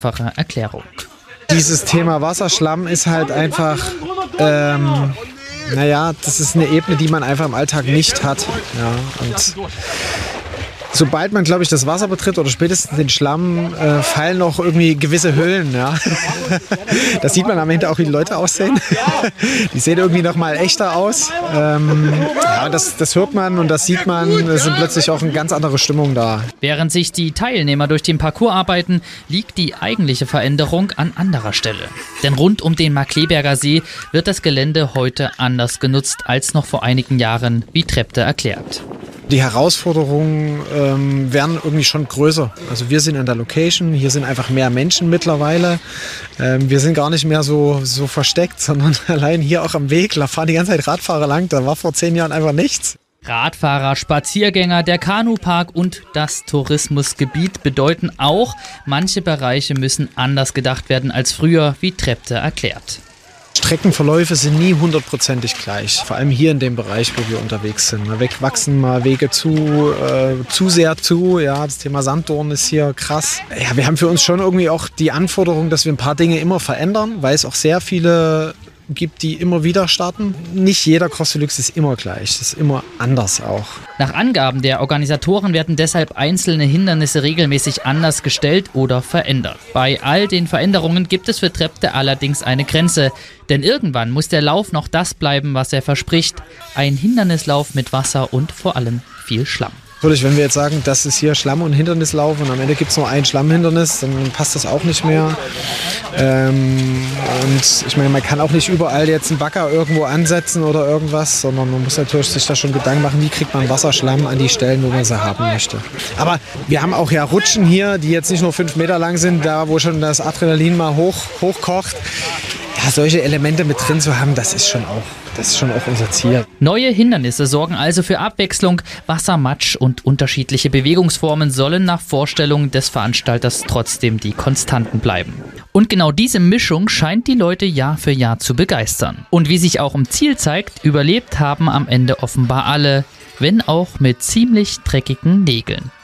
einfache Erklärung. Dieses Thema Wasserschlamm ist halt einfach, das ist eine Ebene, die man einfach im Alltag nicht hat. Ja, und sobald man, glaube ich, das Wasser betritt oder spätestens den Schlamm, fallen auch irgendwie gewisse Hüllen. Ja. Das sieht man am Ende auch, wie die Leute aussehen. Die sehen irgendwie noch mal echter aus. Das hört man und das sieht man. Es ist plötzlich auch eine ganz andere Stimmung da. Während sich die Teilnehmer durch den Parcours arbeiten, liegt die eigentliche Veränderung an anderer Stelle. Denn rund um den Markkleeberger See wird das Gelände heute anders genutzt als noch vor einigen Jahren, wie Trepte erklärt. Die Herausforderungen werden irgendwie schon größer. Also wir sind an der Location, hier sind einfach mehr Menschen mittlerweile. Wir sind gar nicht mehr so versteckt, sondern allein hier auch am Weg, da fahren die ganze Zeit Radfahrer lang, da war vor 10 Jahren einfach nichts. Radfahrer, Spaziergänger, der Kanupark und das Tourismusgebiet bedeuten auch, manche Bereiche müssen anders gedacht werden als früher, wie Trepte erklärt. Streckenverläufe sind nie 100%ig gleich, vor allem hier in dem Bereich, wo wir unterwegs sind. Da wachsen mal Wege zu sehr zu. Ja, das Thema Sanddorn ist hier krass. Ja, wir haben für uns schon irgendwie auch die Anforderung, dass wir ein paar Dinge immer verändern, weil es auch sehr viele gibt, die immer wieder starten. Nicht jeder Cross Deluxe ist immer gleich, das ist immer anders auch. Nach Angaben der Organisatoren werden deshalb einzelne Hindernisse regelmäßig anders gestellt oder verändert. Bei all den Veränderungen gibt es für Trepte allerdings eine Grenze, denn irgendwann muss der Lauf noch das bleiben, was er verspricht. Ein Hindernislauf mit Wasser und vor allem viel Schlamm. Natürlich, wenn wir jetzt sagen, das ist hier Schlamm- und Hindernislauf und am Ende gibt es nur ein Schlammhindernis, dann passt das auch nicht mehr. Und ich meine, man kann auch nicht überall jetzt einen Bagger irgendwo ansetzen oder irgendwas, sondern man muss natürlich sich da schon Gedanken machen, wie kriegt man Wasserschlamm an die Stellen, wo man sie haben möchte. Aber wir haben auch ja Rutschen hier, die jetzt nicht nur 5 Meter lang sind, da wo schon das Adrenalin mal hochkocht. Ja, solche Elemente mit drin zu haben, das ist schon auch unser Ziel. Neue Hindernisse sorgen also für Abwechslung. Wasser, Matsch und unterschiedliche Bewegungsformen sollen nach Vorstellung des Veranstalters trotzdem die Konstanten bleiben. Und genau diese Mischung scheint die Leute Jahr für Jahr zu begeistern. Und wie sich auch im Ziel zeigt, überlebt haben am Ende offenbar alle, wenn auch mit ziemlich dreckigen Nägeln.